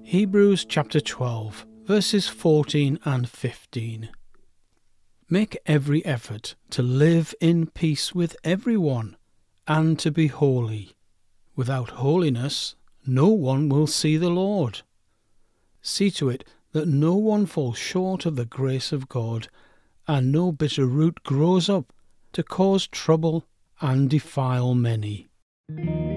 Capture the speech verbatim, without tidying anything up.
Hebrews chapter twelve, verses fourteen and fifteen. Make every effort to live in peace with everyone, and to be holy. Without holiness, no one will see the Lord. See to it that no one falls short of the grace of God, and no bitter root grows up to cause trouble and defile many.